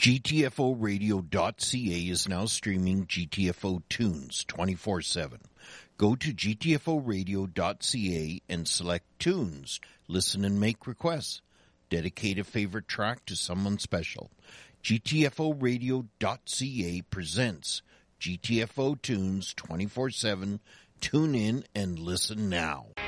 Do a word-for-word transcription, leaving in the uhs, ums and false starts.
G T F O radio dot C A is now streaming G T F O tunes twenty-four seven. Go to G T F O radio dot C A and select tunes. Listen and make requests. Dedicate a favorite track to someone special. G T F O radio dot C A presents G T F O tunes twenty-four seven. Tune in and listen now.